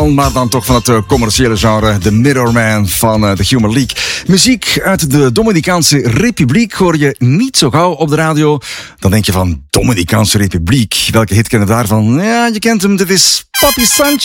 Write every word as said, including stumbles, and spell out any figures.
Maar dan toch van het uh, commerciële genre, The Mirrorman van uh, The Human League. Muziek uit de Dominicaanse Republiek hoor je niet zo gauw op de radio. Dan denk je van, Dominicaanse Republiek, welke hit kennen we daarvan? Ja, je kent hem, dit is Papi Sanchez.